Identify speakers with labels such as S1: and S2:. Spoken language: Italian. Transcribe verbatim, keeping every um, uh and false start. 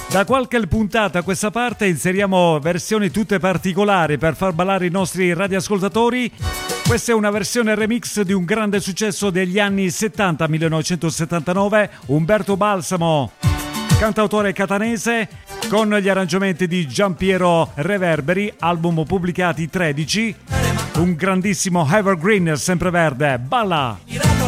S1: Da qualche puntata a questa parte inseriamo versioni tutte particolari per far ballare i nostri radioascoltatori. Questa è una versione remix di un grande successo degli anni settanta, millenovecentosettantanove, Umberto Balsamo, cantautore catanese, con gli arrangiamenti di Giampiero Reverberi, album pubblicati tredici, un grandissimo evergreen sempreverde. Balla!